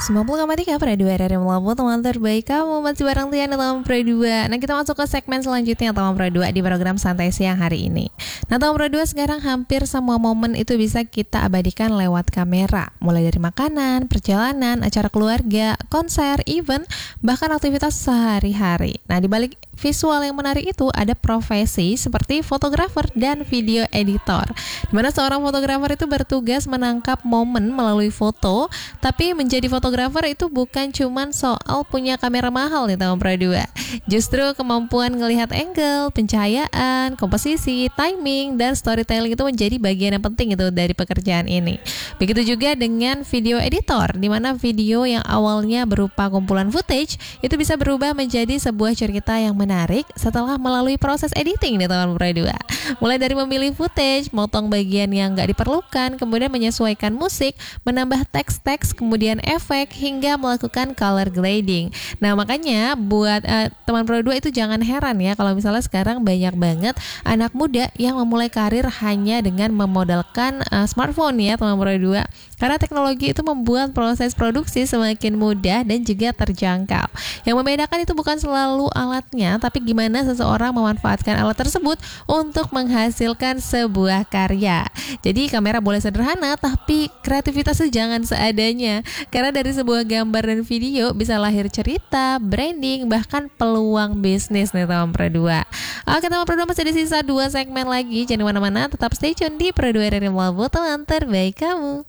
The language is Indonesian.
90,3 Pro 2 dari Melabu, teman terbaik kamu. Masih bareng Tiana teman Pro 2. Nah, kita masuk ke segmen selanjutnya teman Pro 2 di program Santai Siang hari ini. Nah, teman Pro 2, sekarang hampir semua momen itu bisa kita abadikan lewat kamera. Mulai dari makanan, perjalanan, acara keluarga, konser, event, bahkan aktivitas sehari-hari. Nah, di balik visual yang menarik itu ada profesi seperti fotografer dan video editor, di mana seorang fotografer itu bertugas menangkap momen melalui foto. Tapi menjadi fotografer itu bukan cuman soal punya kamera mahal nih teman Pro 2. Justru kemampuan ngelihat angle, pencahayaan, komposisi, timing, dan storytelling itu menjadi bagian yang penting itu dari pekerjaan ini. Begitu juga dengan video editor, di mana video yang awalnya berupa kumpulan footage itu bisa berubah menjadi sebuah cerita yang menarik setelah melalui proses editing nih teman Pro 2. Mulai dari memilih footage, motong bagian yang nggak diperlukan, kemudian menyesuaikan musik, menambah teks-teks, kemudian efek, hingga melakukan color grading. Nah, makanya buat teman Pro 2 itu jangan heran ya kalau misalnya sekarang banyak banget anak muda yang memulai karir hanya dengan memodalkan smartphone ya teman Pro 2. Karena teknologi itu membuat proses produksi semakin mudah dan juga terjangkau. Yang membedakan itu bukan selalu alatnya, tapi gimana seseorang memanfaatkan alat tersebut untuk menghasilkan sebuah karya. Jadi kamera boleh sederhana, tapi kreativitas itu jangan seadanya. Karena dari sebuah gambar dan video bisa lahir cerita, branding, bahkan peluang bisnis nih teman Pro 2. Oke teman Pro 2, masih ada sisa 2 segmen lagi. Jangan kemana-mana, tetap stay tune di Pro 2 dari Melabu, teman terbaik kamu.